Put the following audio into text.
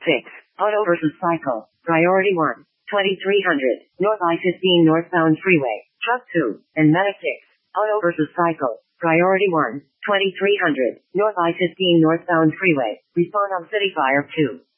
6. Auto versus cycle. Priority 1. 2300. North I-15 northbound freeway. Truck 2. And Medic 6. Auto versus cycle. Priority 1. 2300. North I-15 northbound freeway. Respond on City Fire 2.